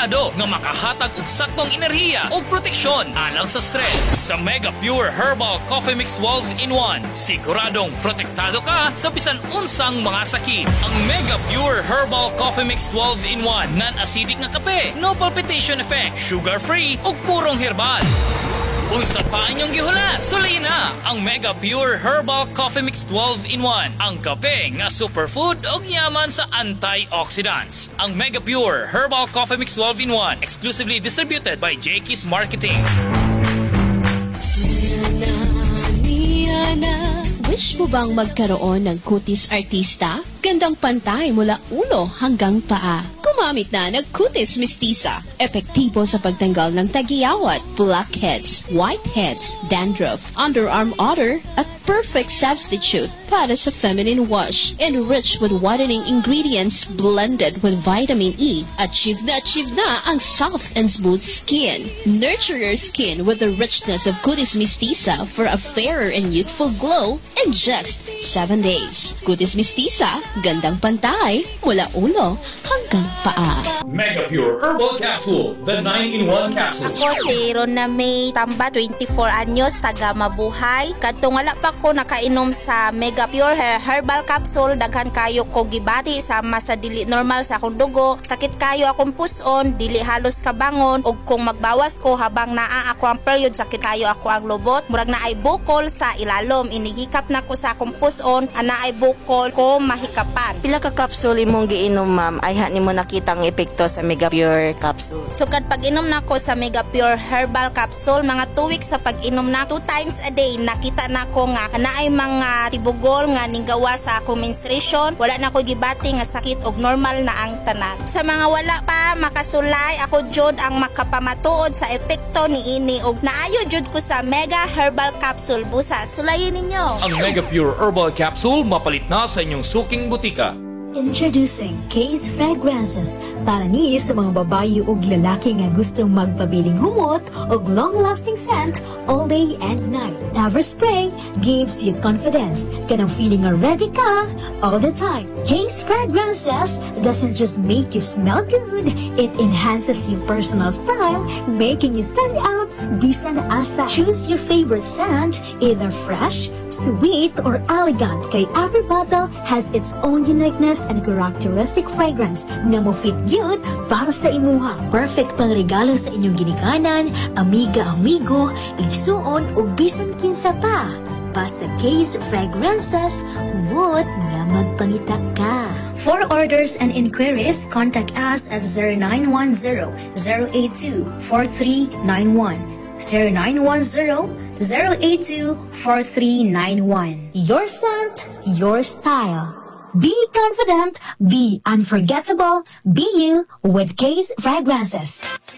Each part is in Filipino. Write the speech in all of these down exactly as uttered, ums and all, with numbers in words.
protektado nga makahatag og saktong enerhiya o proteksyon alang sa stress. Sa Mega Pure Herbal Coffee Mix twelve in one, siguradong protektado ka sa bisan unsang mga sakit. Ang Mega Pure Herbal Coffee Mix twelve in one, non-acidic nga kape, no palpitation effect, sugar-free ug purong herbal. Unsa pa inyong gihulat? Sulayin na ang Mega Pure Herbal Coffee Mix twelve in one. Ang kape nga superfood og yaman sa antioxidants. Ang Mega Pure Herbal Coffee Mix twelve in one, exclusively distributed by J K's Marketing. Wish mo bang magkaroon ng kutis artista? Gandang pantay mula ulo hanggang paa. Gumamit na ng Kutis Mistisa. Epektibo sa pagtanggal ng tagiyawat, blackheads, whiteheads, dandruff, underarm odor, at perfect substitute para sa feminine wash. Enriched with whitening ingredients blended with vitamin E. Achieve na achieve na ang soft and smooth skin. Nurture your skin with the richness of Kutis Mistisa for a fairer and youthful glow in just seven days. Kutis Mistisa, gandang pantay mula ulo hanggang paa. Mega Pure Herbal Capsule, the nine in one capsule. Ako si Rona May Tamba, twenty-four anyos, taga Mabuhay. Kadtong wala pa ko nakainom sa Mega Pure Herbal Capsule, daghan kayo ko gibati sama sa dili normal sa akong dugo, sakit kayo akong puson, dili halos kabangon, ug kung magbawas ko habang naa ako ang period, sakit kayo ako ang lubot, murag na ay bukol sa ilalom, inihikap na ko sa akong puson, ana ay bukol ko mahikapan. Pila ka capsule imong giinom, ma'am, ay ha nimo nakitang epekto sa Mega Pure Capsule? So kad pag-inom na ko sa Mega Pure Herbal Capsule, mga two weeks sa pag-inom na, two times a day, nakita na ko nga na ay mga tibugol nga ninggawa sa akong menstruation, wala na ko gibati nga sakit og normal na ang tanan. Sa mga wala pa makasulay, ako jud ang makapamatuod sa epekto ni ini og naayo jud ko sa Mega Herbal Capsule. Busa sulayin ninyo. Ang Mega Pure Herbal Capsule mapalit na sa inyong suking butika. Introducing K's Fragrances para ni sa mga babayi ug lalaki nga gustong magpabiling humot ug long-lasting scent all day and night. Everspray gives you confidence, kanang feeling nga ready ka all the time. K's Fragrances doesn't just make you smell good, it enhances your personal style, making you stand out bisan asa. Choose your favorite scent, either fresh, sweet, or elegant, kay every bottle has its own uniqueness and characteristic fragrance nga mo fit yun para sa imuha. Perfect pang regalo sa inyong ginikanan, amiga-amigo, igsuon o bisan kinsa pa. Basta K's Fragrances, humot nga magpangita ka. For orders and inquiries, contact us at zero nine one zero, zero eight two, four three nine one, zero nine one zero, zero eight two, four three nine one. Your scent, your style. Be confident, be unforgettable, be you with K's Fragrances.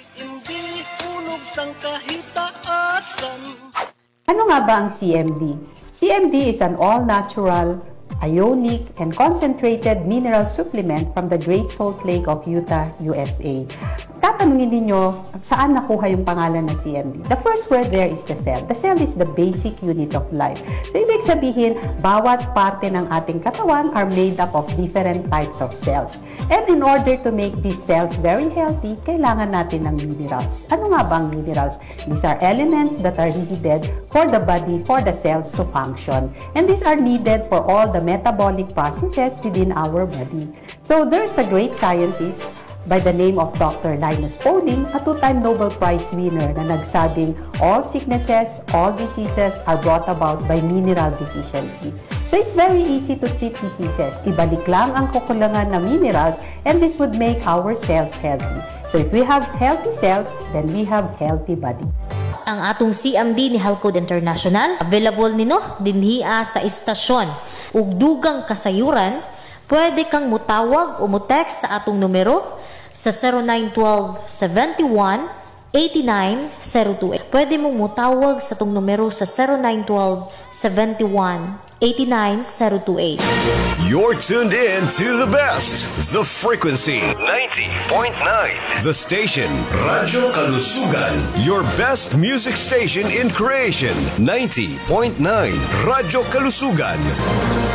Ano nga ba ang C M D? C M D is an all-natural, ionic, and concentrated mineral supplement from the Great Salt Lake of Utah, U S A. Tatanungin ninyo, saan nakuha yung pangalan ng C M D? The first word there is the cell. The cell is the basic unit of life. So, ibig sabihin, bawat parte ng ating katawan are made up of different types of cells. And in order to make these cells very healthy, kailangan natin ng minerals. Ano nga ba ang minerals? These are elements that are needed for the body, for the cells to function. And these are needed for all the metabolic processes within our body. So, there's a great scientist by the name of Doctor Linus Pauling, a two-time Nobel Prize winner na nagsabing all sicknesses, all diseases are brought about by mineral deficiency. So it's very easy to treat diseases. Ibalik lang ang kukulangan na minerals and this would make our cells healthy. So if we have healthy cells, then we have healthy body. Ang atong C M D ni Halcod International, available nino dinhiya sa istasyon ug dugang kasayuran. Pwede kang mutawag o mutext sa atong numero sa zero nine one two, seven one, eight nine zero two eight. Pwede mong mutawag sa itong numero sa zero nine one two, seven one, eight nine zero two eight. You're tuned in to the best, the frequency ninety point nine. The station, Radyo Kalusugan. Your best music station in creation, ninety point nine. Radyo Kalusugan.